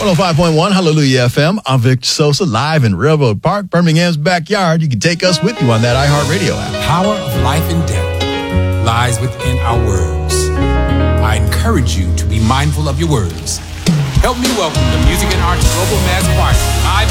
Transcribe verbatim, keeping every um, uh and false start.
one oh five point one Hallelujah F M. I'm Victor Sosa, live in Railroad Park, Birmingham's backyard. You can take us with you on that iHeartRadio app. Power of life and death lies within our words. I encourage you to be mindful of your words. Help me welcome the Music and Arts Global Mass Choir live